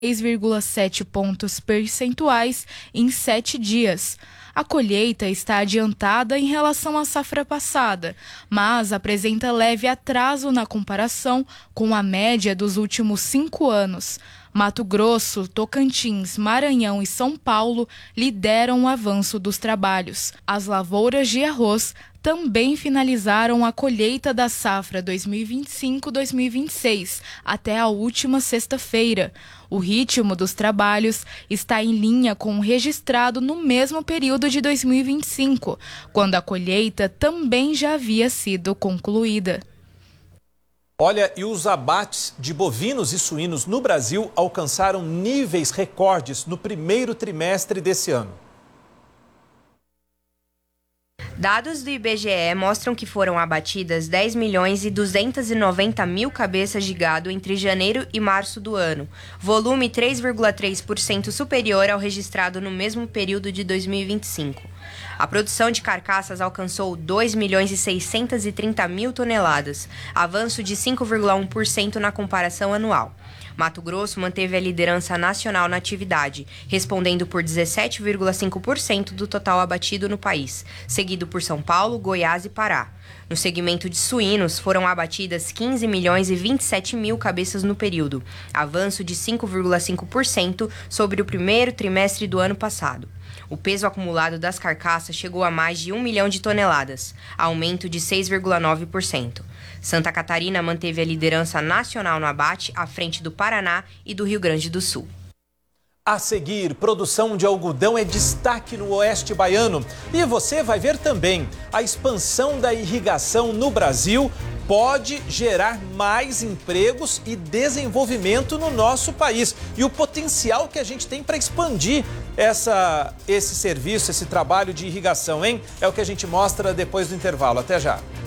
6,7 pontos percentuais em 7 dias. A colheita está adiantada em relação à safra passada, mas apresenta leve atraso na comparação com a média dos últimos 5 anos. Mato Grosso, Tocantins, Maranhão e São Paulo lideram o avanço dos trabalhos. As lavouras de arroz também finalizaram a colheita da safra 2025-2026 até a última sexta-feira. O ritmo dos trabalhos está em linha com o registrado no mesmo período de 2025, quando a colheita também já havia sido concluída. Olha, e os abates de bovinos e suínos no Brasil alcançaram níveis recordes no primeiro trimestre desse ano. Dados do IBGE mostram que foram abatidas 10.290.000 cabeças de gado entre janeiro e março do ano, volume 3,3% superior ao registrado no mesmo período de 2025. A produção de carcaças alcançou 2.630.000 toneladas, avanço de 5,1% na comparação anual. Mato Grosso manteve a liderança nacional na atividade, respondendo por 17,5% do total abatido no país, seguido por São Paulo, Goiás e Pará. No segmento de suínos, foram abatidas 15.027.000 cabeças no período, avanço de 5,5% sobre o primeiro trimestre do ano passado. O peso acumulado das carcaças chegou a mais de 1 milhão de toneladas, aumento de 6,9%. Santa Catarina manteve a liderança nacional no abate, à frente do Paraná e do Rio Grande do Sul. A seguir, produção de algodão é destaque no oeste baiano. E você vai ver também, a expansão da irrigação no Brasil pode gerar mais empregos e desenvolvimento no nosso país. E o potencial que a gente tem para expandir esse serviço, esse trabalho de irrigação, hein? É o que a gente mostra depois do intervalo. Até já.